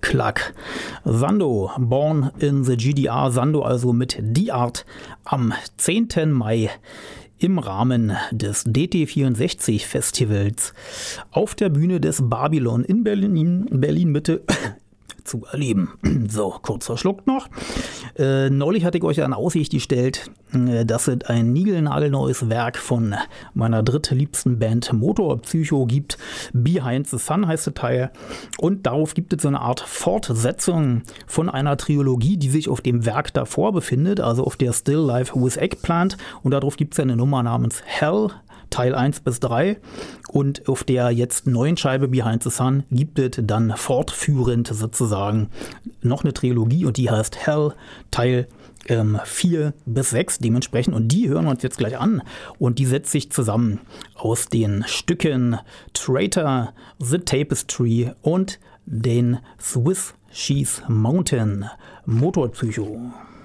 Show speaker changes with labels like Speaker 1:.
Speaker 1: Klack. Sando, Born in the GDR. Sando also mit Die Art am 10. Mai im Rahmen des DT64 Festivals auf der Bühne des Babylon in Berlin Mitte zu erleben. So, kurzer Schluck noch. Neulich hatte ich euch eine Aussicht gestellt, dass es ein niegelnagelneues Werk von meiner drittliebsten Band Motorpsycho gibt. Behind the Sun heißt der Teil. Und darauf gibt es so eine Art Fortsetzung von einer Trilogie, die sich auf dem Werk davor befindet, also auf der Still Life with Eggplant. Und darauf gibt es eine Nummer namens Hell, Teil 1 bis 3, und auf der jetzt neuen Scheibe Behind the Sun gibt es dann fortführend sozusagen noch eine Trilogie und die heißt Hell, Teil 4 bis 6 dementsprechend, und die hören wir uns jetzt gleich an und die setzt sich zusammen aus den Stücken Traitor, The Tapestry und den Swiss Cheese Mountain. Motorpsycho.